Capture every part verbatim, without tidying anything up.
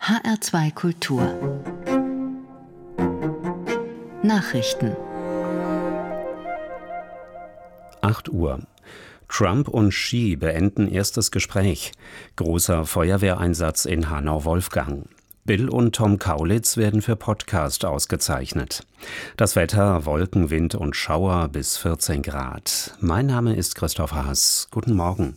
H R zwei Kultur Nachrichten. acht Uhr. Trump und Xi beenden erstes Gespräch. Großer Feuerwehreinsatz in Hanau-Wolfgang. Bill und Tom Kaulitz werden für Podcast ausgezeichnet. Das Wetter: Wolken, Wind und Schauer bis vierzehn Grad. Mein Name ist Christoph Haas. Guten Morgen.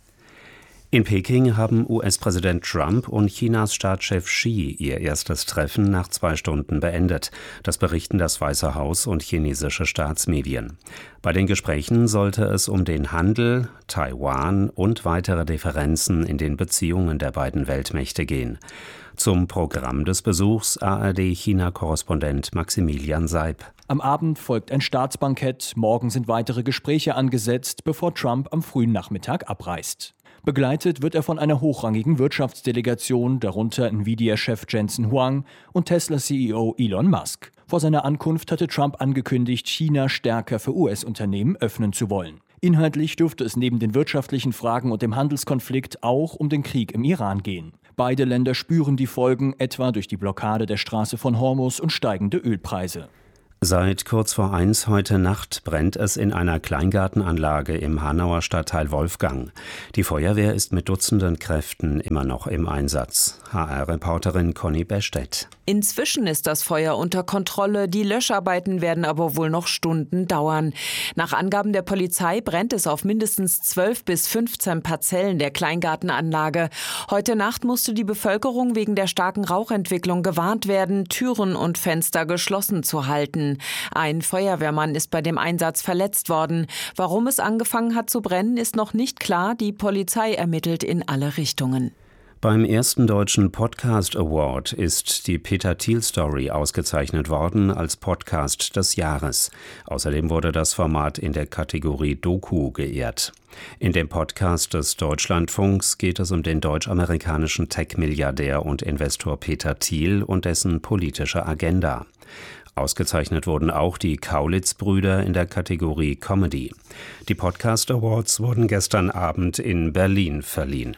In Peking haben U S-Präsident Trump und Chinas Staatschef Xi ihr erstes Treffen nach zwei Stunden beendet. Das berichten das Weiße Haus und chinesische Staatsmedien. Bei den Gesprächen sollte es um den Handel, Taiwan und weitere Differenzen in den Beziehungen der beiden Weltmächte gehen. Zum Programm des Besuchs A R D-China-Korrespondent Maximilian Seib. Am Abend folgt ein Staatsbankett, morgen sind weitere Gespräche angesetzt, bevor Trump am frühen Nachmittag abreist. Begleitet wird er von einer hochrangigen Wirtschaftsdelegation, darunter Nvidia-Chef Jensen Huang und Tesla-C E O Elon Musk. Vor seiner Ankunft hatte Trump angekündigt, China stärker für U S-Unternehmen öffnen zu wollen. Inhaltlich dürfte es neben den wirtschaftlichen Fragen und dem Handelskonflikt auch um den Krieg im Iran gehen. Beide Länder spüren die Folgen, etwa durch die Blockade der Straße von Hormuz und steigende Ölpreise. Seit kurz vor eins heute Nacht brennt es in einer Kleingartenanlage im Hanauer Stadtteil Wolfgang. Die Feuerwehr ist mit Dutzenden Kräften immer noch im Einsatz. H R-Reporterin Conny Bestedt. Inzwischen ist das Feuer unter Kontrolle, die Löscharbeiten werden aber wohl noch Stunden dauern. Nach Angaben der Polizei brennt es auf mindestens zwölf bis fünfzehn Parzellen der Kleingartenanlage. Heute Nacht musste die Bevölkerung wegen der starken Rauchentwicklung gewarnt werden, Türen und Fenster geschlossen zu halten. Ein Feuerwehrmann ist bei dem Einsatz verletzt worden. Warum es angefangen hat zu brennen, ist noch nicht klar. Die Polizei ermittelt in alle Richtungen. Beim ersten Deutschen Podcast Award ist die Peter Thiel Story ausgezeichnet worden als Podcast des Jahres. Außerdem wurde das Format in der Kategorie Doku geehrt. In dem Podcast des Deutschlandfunks geht es um den deutsch-amerikanischen Tech-Milliardär und Investor Peter Thiel und dessen politische Agenda. Ausgezeichnet wurden auch die Kaulitz-Brüder in der Kategorie Comedy. Die Podcast Awards wurden gestern Abend in Berlin verliehen.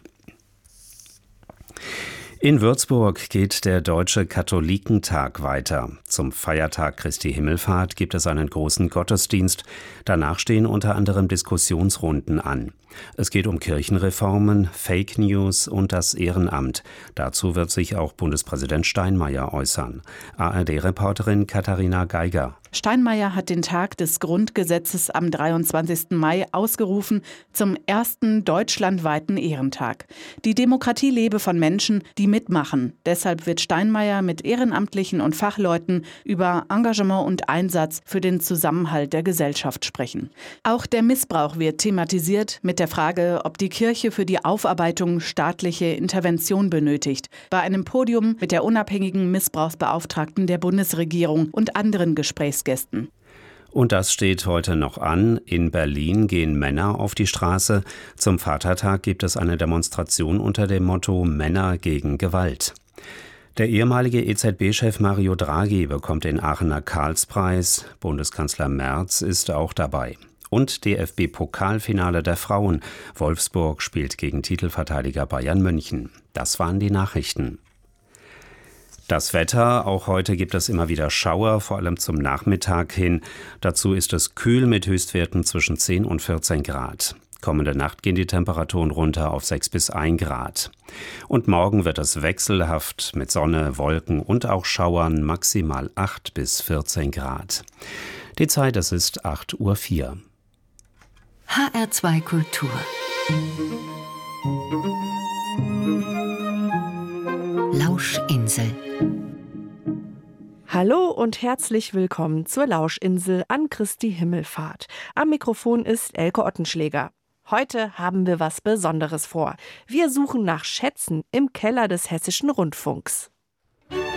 In Würzburg geht der Deutsche Katholikentag weiter. Zum Feiertag Christi Himmelfahrt gibt es einen großen Gottesdienst. Danach stehen unter anderem Diskussionsrunden an. Es geht um Kirchenreformen, Fake News und das Ehrenamt. Dazu wird sich auch Bundespräsident Steinmeier äußern. A R D-Reporterin Katharina Geiger. Steinmeier hat den Tag des Grundgesetzes am dreiundzwanzigsten Mai ausgerufen zum ersten deutschlandweiten Ehrentag. Die Demokratie lebe von Menschen, die mitmachen. Deshalb wird Steinmeier mit Ehrenamtlichen und Fachleuten über Engagement und Einsatz für den Zusammenhalt der Gesellschaft sprechen. Auch der Missbrauch wird thematisiert mit der Frage, ob die Kirche für die Aufarbeitung staatliche Intervention benötigt. Bei einem Podium mit der unabhängigen Missbrauchsbeauftragten der Bundesregierung und anderen Gesprächsgästen. Und das steht heute noch an. In Berlin gehen Männer auf die Straße. Zum Vatertag gibt es eine Demonstration unter dem Motto Männer gegen Gewalt. Der ehemalige E Z B-Chef Mario Draghi bekommt den Aachener Karlspreis. Bundeskanzler Merz ist auch dabei. Und D F B-Pokalfinale der Frauen. Wolfsburg spielt gegen Titelverteidiger Bayern München. Das waren die Nachrichten. Das Wetter: Auch heute gibt es immer wieder Schauer, vor allem zum Nachmittag hin. Dazu ist es kühl mit Höchstwerten zwischen zehn und vierzehn Grad. Kommende Nacht gehen die Temperaturen runter auf sechs bis ein Grad. Und morgen wird es wechselhaft mit Sonne, Wolken und auch Schauern, maximal acht bis vierzehn Grad. Die Zeit, es ist acht Uhr vier. H R zwei Kultur Lauschinsel. Hallo und herzlich willkommen zur Lauschinsel an Christi Himmelfahrt. Am Mikrofon ist Elke Ottenschläger. Heute haben wir was Besonderes vor. Wir suchen nach Schätzen im Keller des Hessischen Rundfunks.